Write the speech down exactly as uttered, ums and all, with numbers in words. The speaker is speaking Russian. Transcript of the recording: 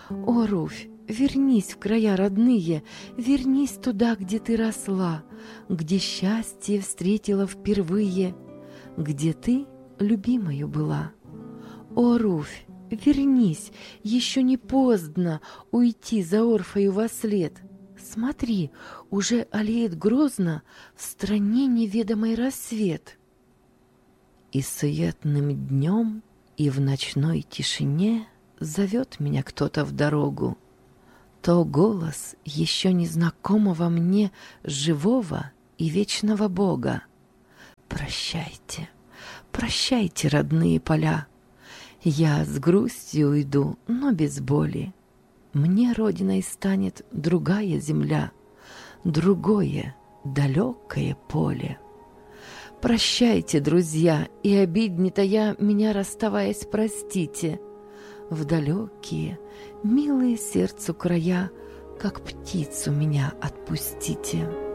О, Руфь, вернись в края родные, вернись туда, где ты росла, где счастье встретила впервые, где ты любимою была. О, Руфь, вернись, еще не поздно уйти за Орфою вослед. Смотри, уже аллеет грозно в стране неведомый рассвет. И суетным днем, и в ночной тишине зовет меня кто-то в дорогу. То голос еще незнакомого мне живого и вечного Бога. Прощайте, прощайте, родные поля. Я с грустью уйду, но без боли. Мне родиной станет другая земля, другое далекое поле. Прощайте, друзья, и обидне-то я, меня расставаясь, простите. В далекие, милые сердцу края, как птицу меня отпустите.